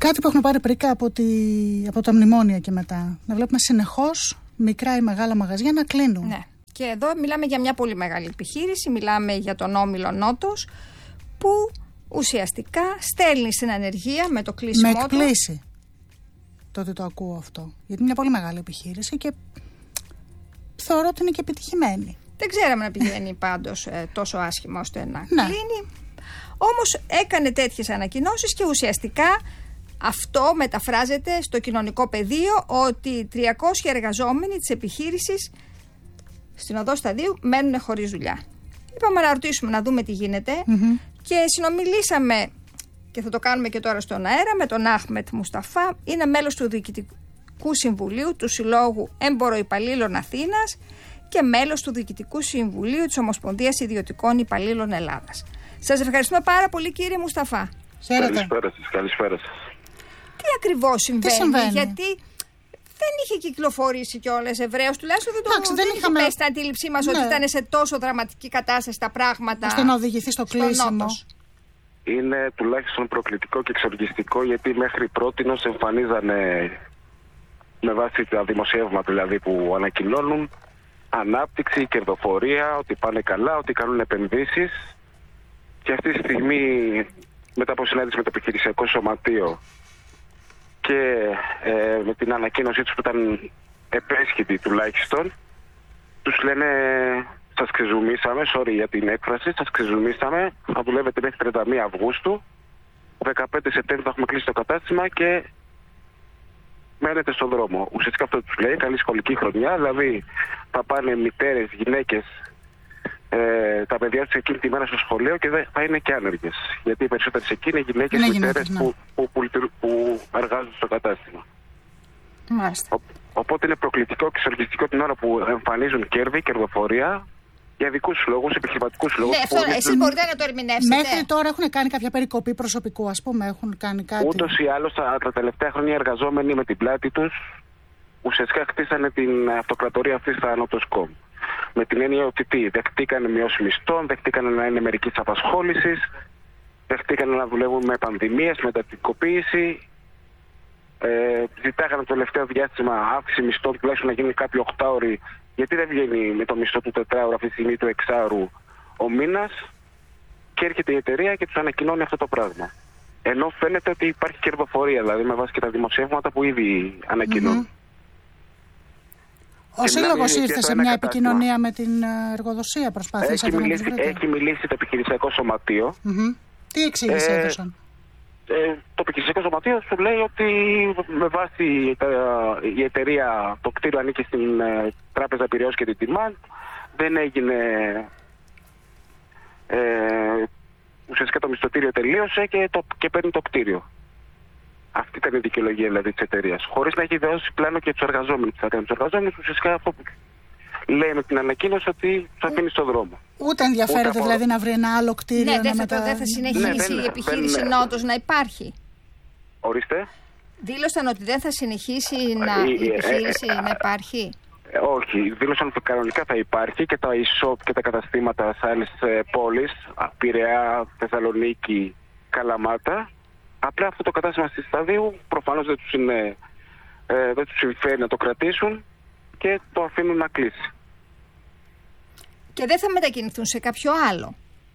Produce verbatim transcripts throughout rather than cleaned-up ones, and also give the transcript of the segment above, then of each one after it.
Κάτι που έχουμε πάρει πρίκα από, τη, από τα μνημόνια και μετά. Να βλέπουμε συνεχώς μικρά ή μεγάλα μαγαζιά να κλείνουν. Ναι. Και εδώ μιλάμε για μια πολύ μεγάλη επιχείρηση, μιλάμε για τον Όμιλο Νότος, που ουσιαστικά στέλνει στην ανεργία με το κλείσιμο του. Με εκπλήσει το ότι το ακούω αυτό. Γιατί είναι μια πολύ μεγάλη επιχείρηση και θεωρώ ότι είναι και επιτυχημένη. Δεν ξέραμε να πηγαίνει πάντως ε, τόσο άσχημα ώστε να ναι. κλείνει. Όμως έκανε τέτοιες ανακοινώσεις και ουσιαστικά αυτό μεταφράζεται στο κοινωνικό πεδίο ότι τριακόσιοι εργαζόμενοι της επιχείρησης στην Οδό Σταδίου μένουν χωρίς δουλειά. Είπαμε να ρωτήσουμε, να δούμε τι γίνεται mm-hmm. και συνομιλήσαμε, και θα το κάνουμε και τώρα στον αέρα, με τον Άχμετ Μουσταφά. Είναι μέλος του Διοικητικού Συμβουλίου του Συλλόγου Εμποροϊπαλλήλων Αθήνας και μέλος του Διοικητικού Συμβουλίου της Ομοσπονδίας Ιδιωτικών Υπαλλήλων Ελλάδας. Σας ευχαριστούμε πάρα πολύ, κύριε Μουσταφά. Καλησπέρα σας, καλησπέρα σας. Τι ακριβώς συμβαίνει, συμβαίνει, γιατί δεν είχε κυκλοφορήσει κιόλας ευρέως, τουλάχιστον δεν το Άξι, δεν δεν είχαμε... είχε πέσει στην αντίληψή μας, ναι, ότι ήταν σε τόσο δραματική κατάσταση τα πράγματα. Ώστε να οδηγηθεί στο κλείσιμο. Είναι τουλάχιστον προκλητικό και εξοργιστικό, γιατί μέχρι πρότινος εμφανίζανε, με βάση τα δημοσιεύματα δηλαδή που ανακοινώνουν, ανάπτυξη, κερδοφορία, ότι πάνε καλά, ότι κάνουν επενδύσεις. Και αυτή τη στιγμή, μετά από συνάντηση με το επιχειρησιακό σωματείο και ε, με την ανακοίνωσή τους που ήταν επέσχυτη τουλάχιστον, τους λένε σας ξεζουμίσαμε, sorry για την έκφραση, σας ξεζουμίσαμε, θα δουλεύετε μέχρι τριάντα μία Αυγούστου, δεκαπέντε Σεπτέμβρη θα έχουμε κλείσει το κατάστημα και μένετε στον δρόμο. Ουσιαστικά αυτό τους λέει, καλή σχολική χρονιά, δηλαδή θα πάνε μητέρες, γυναίκες, ε, τα παιδιά τους εκείνη τη μέρα στο σχολείο και θα είναι και άνεργες. Γιατί οι περισσότερες εκεί είναι γυναίκες, είναι μητέρες γυναίκες, ναι. που, που, που, που εργάζονται στο κατάστημα. Μάλιστα. Ο, οπότε είναι προκλητικό και εξοργιστικό την ώρα που εμφανίζουν κέρδη, κερδοφορία, για δικούς λόγους, επιχειρηματικούς λόγους. Ναι, αυτό, που... εσείς μπορείτε να το ερμηνεύσετε. Μέχρι τώρα έχουν κάνει κάποια περικοπή προσωπικού, ας πούμε, έχουν κάνει κάτι. Ούτως ή άλλως τα, τα τελευταία χρόνια οι εργαζόμενοι με την πλάτη τους ουσιαστικά χτίσανε την αυτοκρατορία αυτή στα Νότοσκομ. Με την έννοια ότι τι, δεχτήκανε μειώσεις μισθών, δεχτήκανε να είναι μερικής απασχόλησης, δεχτήκανε να δουλεύουν με πανδημίες, με εντατικοποίηση. Ε, ζητάγανε το τελευταίο διάστημα αύξηση μισθών, τουλάχιστον να γίνει κάποιοι οχτάωροι, γιατί δεν βγαίνει με το μισθό του τετράωρου αυτή τη στιγμή του εξάωρου ο μήνας, και έρχεται η εταιρεία και τους ανακοινώνει αυτό το πράγμα. Ενώ φαίνεται ότι υπάρχει κερδοφορία, δηλαδή με βάση και τα δημοσιεύματα που ήδη ανακοινώνουν. Mm-hmm. Ο Σύλλογος ήρθε σε μια επικοινωνία με την εργοδοσία, προσπάθησε έχει, μιλήσει, έχει μιλήσει το επιχειρησιακό σωματείο. Mm-hmm. Τι εξήγηση ε, έδωσαν? Ε, το επιχειρησιακό σωματείο σου λέει ότι με βάση τα, η εταιρεία, το κτίριο ανήκει στην ε, Τράπεζα Πειραιώς και την Τιμάν, δεν έγινε, ε, ουσιαστικά το μισθωτήριο τελείωσε και, το, και παίρνει το κτίριο. Αυτή ήταν η δικαιολογία δηλαδή της εταιρείας. Χωρίς να έχει δώσει πλάνο και τους εργαζόμενους. Θα κάνει τους εργαζόμενους, ουσιαστικά αυτό που λέει με την ανακοίνωση ότι θα αφήνει στον δρόμο. Ούτε ενδιαφέρεται Ούτε δηλαδή από... να βρει ένα άλλο κτίριο. Ναι, δεν θα, μετα... θα συνεχίσει ναι, η επιχείρηση δεν... Νότος να υπάρχει. Ορίστε. Δήλωσαν ότι δεν θα συνεχίσει να... η επιχείρηση να υπάρχει. Ε, όχι, δήλωσαν ότι κανονικά θα υπάρχει και τα e-shop και τα καταστήματα σε άλλες πόλεις, Πειραιά, Θεσσαλονίκη, Καλαμάτα. Απλά αυτό το κατάστημα στη Σταδίου προφανώς δεν τους, είναι, ε, δεν τους συμφέρει να το κρατήσουν και το αφήνουν να κλείσει. Και δεν θα μετακινηθούν σε κάποιο άλλο?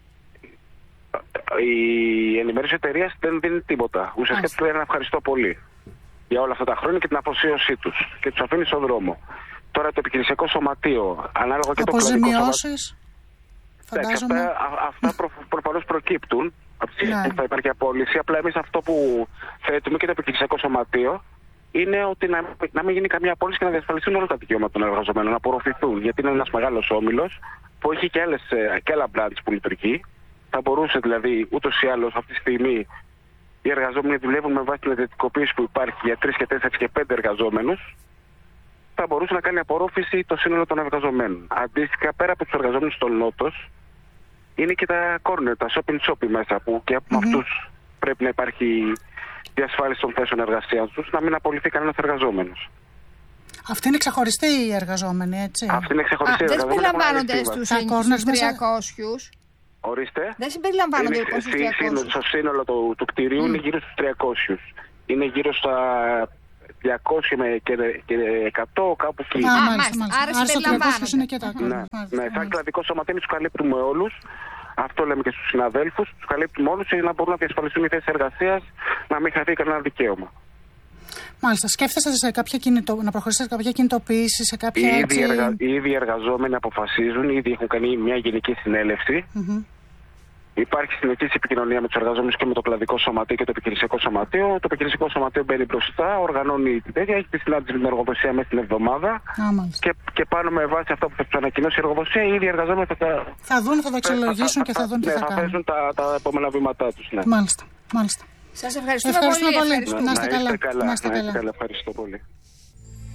Η ενημέρωση εταιρείας δεν δίνει τίποτα. Ουσιαστικά τους λένε ευχαριστώ πολύ για όλα αυτά τα χρόνια και την αφοσίωσή τους και τους αφήνει στον δρόμο. Τώρα το επιχειρησιακό σωματείο, ανάλογα και το κλαδικό σωματείο. Φαντάζομαι. Αυτά, αυτά προ, προφανώς προκύπτουν από τη στιγμή που θα υπάρχει απόλυση. Απλά εμείς αυτό που θέτουμε και το επιχειρησιακό σωματείο είναι ότι να, να μην γίνει καμία απόλυση και να διασφαλιστούν όλα τα δικαιώματα των εργαζομένων, να απορροφηθούν. Γιατί είναι ένας μεγάλος όμιλος που έχει και, άλλες, και άλλα branch που λειτουργεί. Θα μπορούσε δηλαδή ούτως ή άλλως αυτή τη στιγμή οι εργαζόμενοι δουλεύουν με βάση την εντατικοποίηση που υπάρχει για τρεις και τέσσερις και πέντε εργαζόμενους. Θα μπορούσε να κάνει απορρόφηση το σύνολο των εργαζομένων. Αντίστοιχα, πέρα από τους εργαζόμενους στον Νότος, είναι και τα corner, τα shopping shop μέσα, που και από mm-hmm. αυτούς πρέπει να υπάρχει διασφάλιση των θέσεων εργασίας τους, να μην απολυθεί κανένας εργαζόμενος. Αυτή είναι ξεχωριστή οι εργαζόμενοι, έτσι. Αυτή είναι ξεχωριστή οι εργαζόμενοι. Δεν συμπεριλαμβάνονται στους τριακόσιους. Ορίστε. Δεν συμπεριλαμβάνονται λοιπόν στους τριακόσιους. Στο σύνολο του, του κτηρίου mm. είναι γύρω στους τριακόσιους. είναι γύρω στα διακόσια και εκατό, κάπου εκεί. Α, μάλιστα. Άρα συμπεριλαμβάνονται. Είναι και τα ναι, ναι, σαν κλαδικό σωματείο τους καλύπτουμε όλους. Αυτό λέμε και στους συναδέλφους. Τους καλύπτουμε όλους για να μπορούν να διασφαλιστούν οι θέσεις εργασίας, να μην χαθεί κανένα δικαίωμα. Μάλιστα. Σκέφτεστε σε κάποια κινητο... να προχωρήσετε σε κάποια κινητοποίηση, σε κάποια. Οι έτσι... ήδη, εργα... οι ήδη εργαζόμενοι αποφασίζουν, ήδη έχουν κάνει μια γενική συνέλευση. Mm-hmm. Υπάρχει συνεχής επικοινωνία με τους εργαζόμενους και με το κλαδικό σωματείο και το επιχειρησιακό σωματείο. Το επιχειρησιακό σωματείο μπαίνει μπροστά, οργανώνει την τέτοια, έχει τη συνάντηση με την εργοδοσία μέσα στην εβδομάδα. Ah, και, και πάνω με βάση αυτά που θα τους ανακοινώσει η εργοδοσία, οι ίδιοι εργαζόμενοι θα τα. Θα δουν, θα τα αξιολογήσουν και θα δουν τι ναι, θα, θα κάνουν. Θα θέσουν τα, τα επόμενα βήματά τους. Ναι. Μάλιστα. Μάλιστα. Σας ευχαριστούμε, ευχαριστούμε πολύ. πολύ. Ευχαριστούμε. Να είστε καλά. Να είστε καλά. Να είστε καλά. Ευχαριστώ πολύ.